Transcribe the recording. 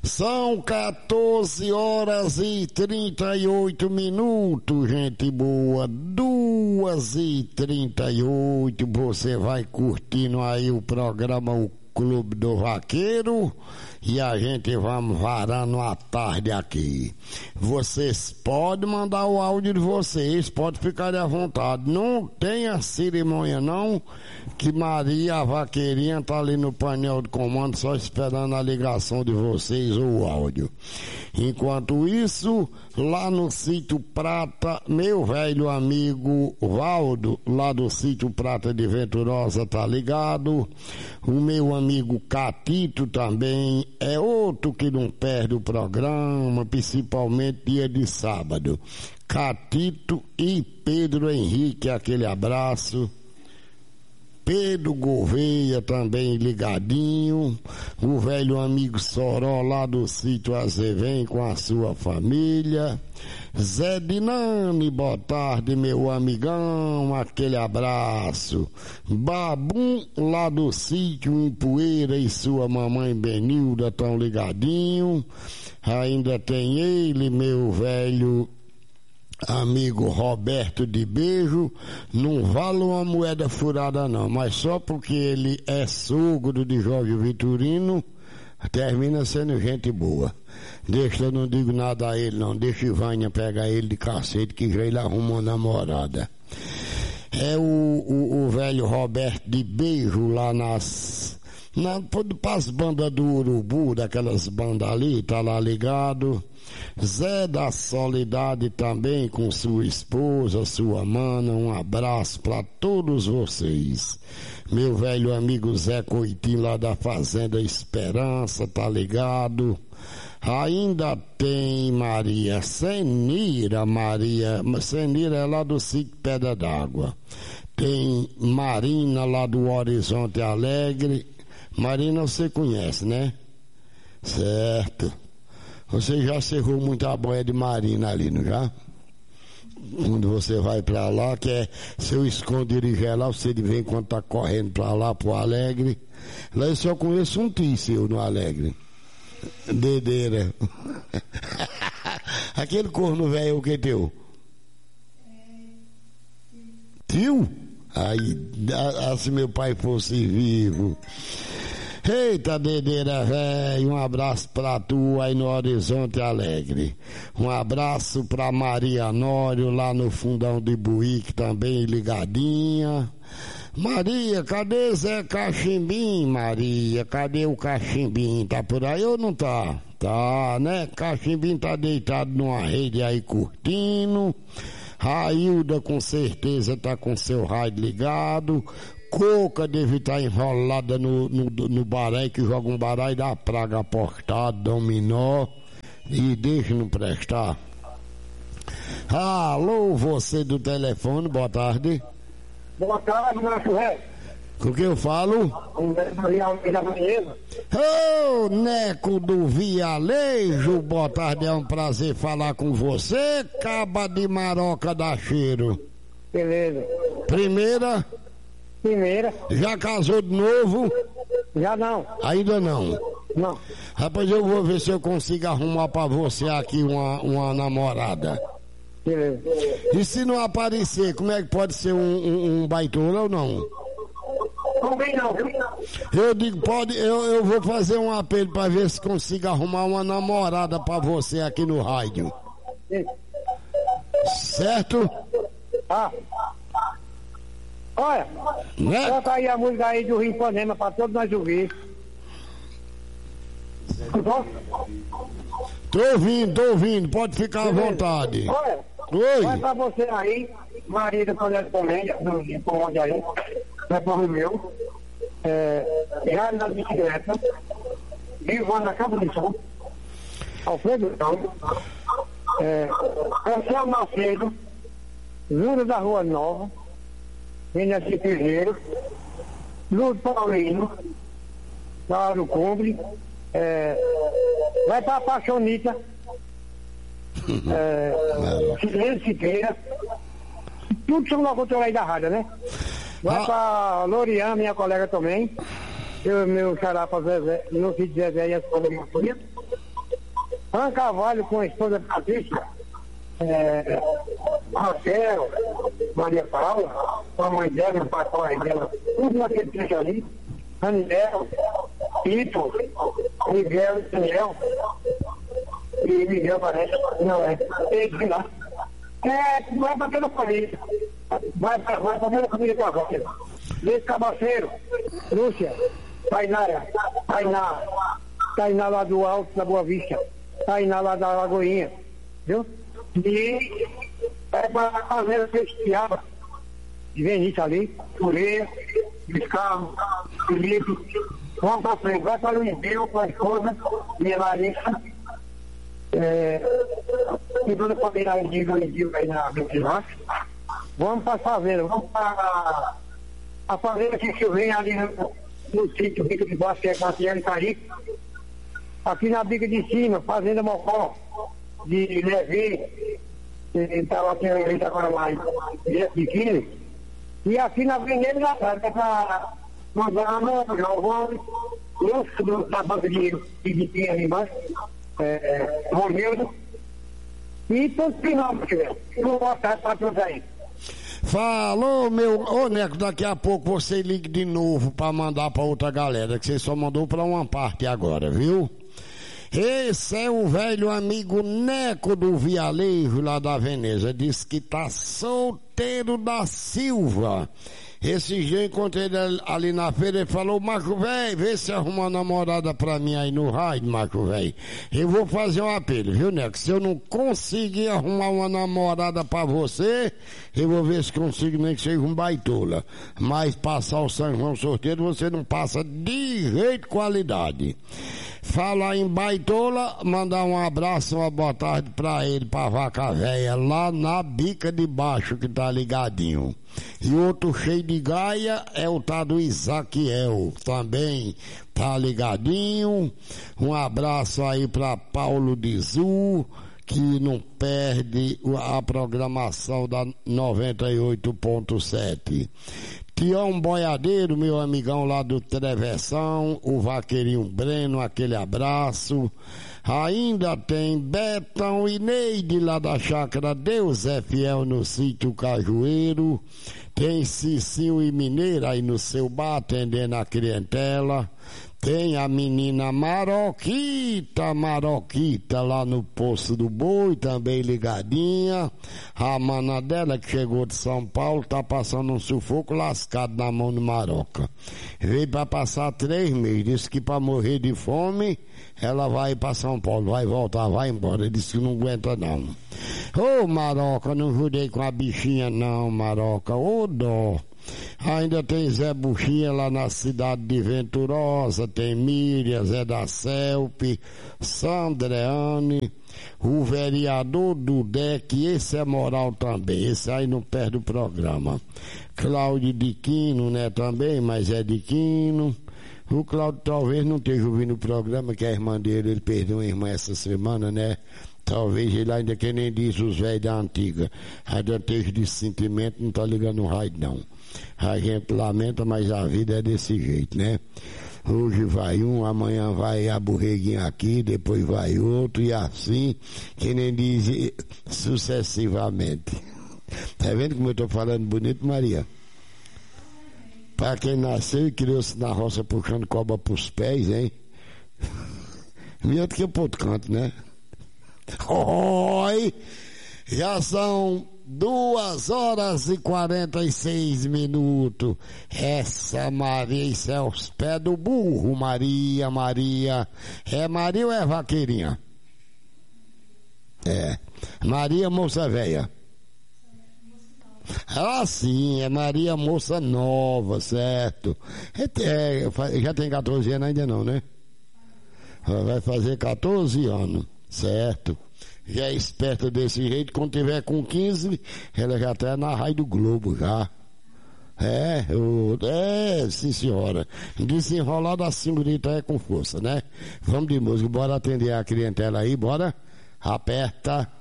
São 14 horas e 38 minutos, gente boa. 2h38. Você vai curtindo aí o programa O Clube do Vaqueiro e a gente vamos varando a tarde aqui. Vocês podem mandar o áudio de vocês, pode ficar à vontade. Não tenha cerimônia não, que Maria, a vaqueirinha, tá ali no painel de comando só esperando a ligação de vocês ou o áudio. Enquanto isso, lá no Sítio Prata, meu velho amigo Valdo, lá do Sítio Prata de Venturosa, tá ligado. O meu amigo Catito também é outro que não perde o programa, principalmente dia de sábado. Catito e Pedro Henrique, aquele abraço. Pedro Gouveia também ligadinho, o velho amigo Soró lá do Sítio Azevém com a sua família, Zé Dinami, boa tarde meu amigão, aquele abraço, Babum lá do Sítio em Poeira e sua mamãe Benilda tão ligadinho, ainda tem ele, meu velho amigo Roberto de Beijo, não vale uma moeda furada não, mas só porque ele é sogro de Jorge Vitorino, termina sendo gente boa. Deixa, eu não digo nada a ele não, deixa Ivânia pegar ele de cacete que já ele arruma uma namorada. É o velho Roberto de Beijo lá pras bandas do Urubu, daquelas bandas ali, tá lá ligado. Zé da Solidade também com sua esposa, sua mana, um abraço para todos vocês. Meu velho amigo Zé Coitinho lá da Fazenda Esperança, tá ligado. Ainda tem Maria Senira é lá do Sítio Pedra d'Água. Tem Marina lá do Horizonte Alegre. Marina você conhece, né? Certo. Você já cerrou muita boia de Marina ali, não já? Quando você vai pra lá, que é seu esconderijo lá, você de vez em quando tá correndo pra lá, pro Alegre. Lá eu só conheço um tio seu no Alegre. Dedeira. Aquele corno velho, o que teu? Tio? Aí, se meu pai fosse vivo. Eita, Dedeira velho, um abraço pra tu aí no Horizonte Alegre. Um abraço pra Maria Nório lá no Fundão de Buíque também ligadinha. Maria, cadê Zé Cachimbim, Maria? Cadê o Cachimbim? Tá por aí ou não tá? Tá, né? Cachimbim tá deitado numa rede aí curtindo. Railda com certeza tá com seu rádio ligado. Coca deve estar enrolada no baralho, que joga um baralho da praga apostado, dominó, e deixa não prestar. Alô, você do telefone, boa tarde. Boa tarde, Márcio Ré. Com que eu falo? Ô, Neco do Vialejo, boa tarde, é um prazer falar com você, caba de maroca da cheiro. Beleza. Primeira. Já casou de novo? Já não. Ainda não? Não. Rapaz, eu vou ver se eu consigo arrumar pra você aqui uma namorada. Beleza. E se não aparecer, como é que pode ser um baitola ou não? Também não, viu? Eu digo, eu vou fazer um apelo pra ver se consigo arrumar uma namorada pra você aqui no rádio. Sim. Certo? Olha, né? coloca aí a música aí do Rio Ipanema pra todos nós ouvir. Tô ouvindo, pode ficar à vontade. Olha, oi. Vai pra você aí, Maria da Colégio Comédia, do Comande aí, vai pro meu, Jari da Bicicleta, Ivan da Cabo de Som, Alfredo Então, Marcelo Macedo, Júlio da Rua Nova, Vinicius Ferreira, Lúcio Paulino, Claro Cumbre, vai pra Paixonita, Silêncio Siqueira, tudo são locutores aí da rádio, né? Vai pra Lorian, minha colega também, meu xará pra Zezé, meu filho Zezé e a esposa minha filha, Fran Carvalho com a esposa Patrícia, Raquel, Maria Paula, com a mãe dela, o papai dela, tudo naquele trecho ali. Daniel, Tito, Miguel, Daniel, e Miguel parece, não é, tem que ir lá. Vai para aquela família, vai para aquela família com a voz. Desse Cabaceiro, Lúcia, Tainara, Tainá lá do Alto, da Boa Vista, Tainá lá da Lagoinha, viu? E para a fazenda Festiava, de Vinícius ali, Fureia, Biscarro, Felipe, vamos para frente, vai para o Luizinho com a esposa, minha Larissa, e toda a família aí na Bentinóis. Vamos para a fazenda, vamos para a fazenda que vem ali no sítio Bica de Baixo, que é Cassiano e Carico. Aqui na Bica de Cima, Fazenda Mocó, de Levi, que estava tendo agora mais de 15. E aqui na Avenida da Praia, para mandar o Galvão, Lúcio da banca de Pinha ali embaixo, Romildo, e todos os finais que tiver. Vou botar para todos aí. Falou, meu. Ô, Neco, daqui a pouco você liga de novo pra mandar pra outra galera, que você só mandou pra uma parte agora, viu? Esse é o velho amigo Neco do Vialejo, lá da Veneza. Diz que tá solteiro da Silva. Esse dia eu encontrei ele ali na feira e falou: Marco velho, vê se arruma uma namorada pra mim aí no raio, Marco velho. Eu vou fazer um apelo, viu, Neco? Se eu não conseguir arrumar uma namorada pra você, eu vou ver se consigo, nem que seja um baitola. Mas passar o São João sorteio, você não passa de jeito qualidade. Falar em baitola, mandar um abraço, uma boa tarde pra ele, pra vaca véia, lá na Bica de Baixo, que tá ligadinho. E outro cheio de gaia é o tal do Isaquiel, também tá ligadinho. Um abraço aí pra Paulo Dizu, que não perde a programação da 98.7. Tião Boiadeiro, meu amigão lá do Travessão, o Vaqueirinho Breno, aquele abraço. Ainda tem Betão e Neide lá da Chácara Deus é Fiel no sítio Cajueiro. Tem Cicinho e Mineira aí no seu bar atendendo a clientela. Tem a menina Maroquita lá no Poço do Boi, também ligadinha. A mana dela que chegou de São Paulo tá passando um sufoco lascado na mão do Maroca. Veio pra passar 3 meses, disse que pra morrer de fome ela vai pra São Paulo, vai voltar, vai embora. Disse que não aguenta não. Ô Maroca, não jurei com a bichinha não, Maroca, ô dó. Ainda tem Zé Buchinha lá na cidade de Venturosa, tem Miriam, Zé da Celpe, Sandreane, o vereador Dudek, esse é moral também, esse aí não perde o programa. Cláudio de Quino, né, também, mas é de Quino. O Cláudio talvez não esteja ouvindo o programa, que a irmã dele, ele perdeu uma irmã essa semana, né? Talvez ele ainda, que nem diz os velhos da antiga, ainda esteja de sentimento, não tá ligando no raio não. A gente lamenta, mas a vida é desse jeito, né? Hoje vai um, amanhã vai a borreguinha aqui, depois vai outro, e assim, que nem diz, sucessivamente. Tá vendo como eu tô falando bonito, Maria? Para quem nasceu e criou-se na roça puxando cobra pros pés, hein? Melhor do que pro outro canto, né? Oi! Já são 2h46. Essa Maria, isso é os pés do burro, Maria. É Maria ou é vaqueirinha? É. Maria moça velha. Ah, sim, é Maria moça nova, certo. Já tem 14 anos ainda não, né? Vai fazer 14 anos, certo. Já é esperta desse jeito, quando tiver com 15, ela já tá na raio do Globo, já. Sim senhora. Desenrolar da senhorita é com força, né? Vamos de música, bora atender a clientela aí, bora. Aperta.